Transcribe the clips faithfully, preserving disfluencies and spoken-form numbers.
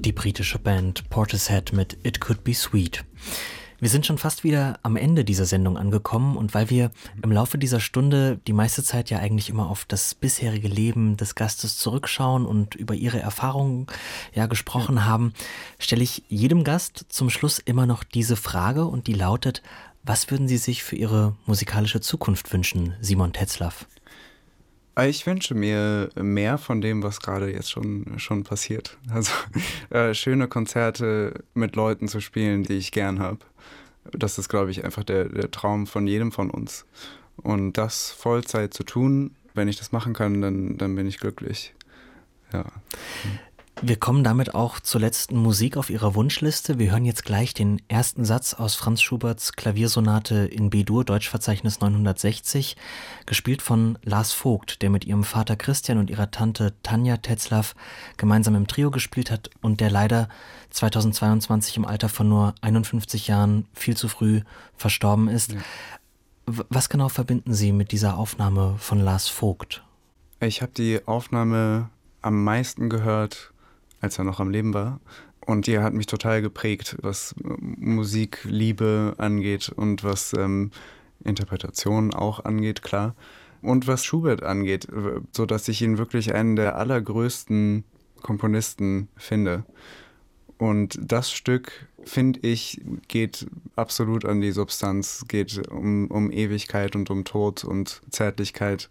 Die britische Band Portishead mit It Could Be Sweet. Wir sind schon fast wieder am Ende dieser Sendung angekommen und weil wir im Laufe dieser Stunde die meiste Zeit ja eigentlich immer auf das bisherige Leben des Gastes zurückschauen und über ihre Erfahrungen ja gesprochen haben, stelle ich jedem Gast zum Schluss immer noch diese Frage und die lautet: Was würden Sie sich für Ihre musikalische Zukunft wünschen, Simon Tetzlaff? Ich wünsche mir mehr von dem, was gerade jetzt schon, schon passiert. Also äh, schöne Konzerte mit Leuten zu spielen, die ich gern habe. Das ist, glaube ich, einfach der, der Traum von jedem von uns. Und das Vollzeit zu tun, wenn ich das machen kann, dann, dann bin ich glücklich. Ja. Wir kommen damit auch zur letzten Musik auf Ihrer Wunschliste. Wir hören jetzt gleich den ersten Satz aus Franz Schuberts Klaviersonate in B-Dur, Deutschverzeichnis neunhundertsechzig, gespielt von Lars Vogt, der mit ihrem Vater Christian und ihrer Tante Tanja Tetzlaff gemeinsam im Trio gespielt hat und der leider zweitausendzweiundzwanzig im Alter von nur einundfünfzig Jahren viel zu früh verstorben ist. Ja. Was genau verbinden Sie mit dieser Aufnahme von Lars Vogt? Ich habe die Aufnahme am meisten gehört, als er noch am Leben war. Und die hat mich total geprägt, was Musikliebe angeht und was ähm, Interpretation auch angeht, klar. Und was Schubert angeht, sodass ich ihn wirklich einen der allergrößten Komponisten finde. Und das Stück, finde ich, geht absolut an die Substanz, geht um, um Ewigkeit und um Tod und Zärtlichkeit.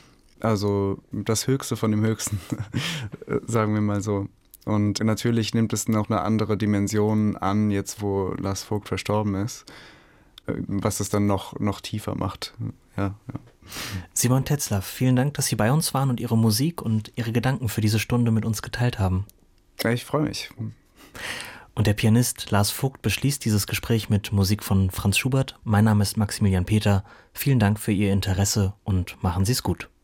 Also das Höchste von dem Höchsten, sagen wir mal so. Und natürlich nimmt es noch eine andere Dimension an, jetzt wo Lars Vogt verstorben ist, was es dann noch, noch tiefer macht. Ja, ja. Simon Tetzlaff, vielen Dank, dass Sie bei uns waren und Ihre Musik und Ihre Gedanken für diese Stunde mit uns geteilt haben. Ja, ich freue mich. Und der Pianist Lars Vogt beschließt dieses Gespräch mit Musik von Franz Schubert. Mein Name ist Maximilian Peter. Vielen Dank für Ihr Interesse und machen Sie es gut.